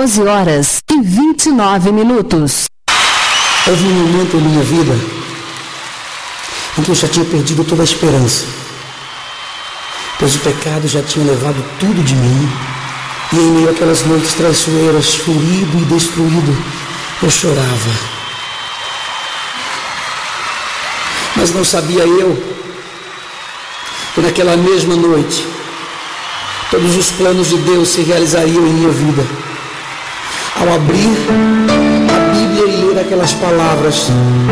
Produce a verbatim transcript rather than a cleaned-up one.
doze horas e vinte e nove minutos. Houve um momento em minha vida em que eu já tinha perdido toda a esperança, pois o pecado já tinha levado tudo de mim, e em meio àquelas noites traiçoeiras, ferido e destruído, eu chorava. Mas não sabia eu que naquela mesma noite todos os planos de Deus se realizariam em minha vida. Ao abrir a Bíblia e ler aquelas palavras,